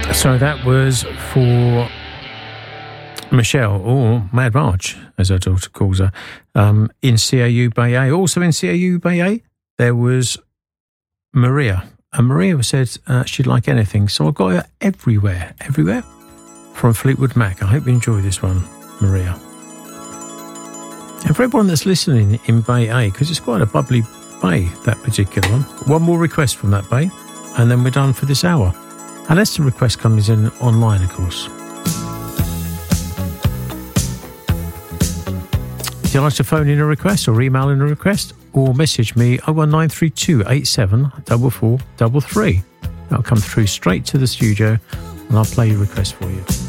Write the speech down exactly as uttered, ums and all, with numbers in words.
So that was for Michelle, or Mad March, as her daughter calls her, um, in C A U Bay A. Also in C A U Bay A, there was Maria. And Maria said uh, she'd like anything. So I got her everywhere, everywhere, from Fleetwood Mac. I hope you enjoy this one, Maria. And for everyone that's listening in Bay A, because it's quite a bubbly bay, that particular one, one more request from that bay, and then we're done for this hour. Unless the request comes in online, of course. If you'd like to phone in a request or email in a request or message me oh one nine three two eight seven four four three three. That'll come through straight to the studio and I'll play your request for you.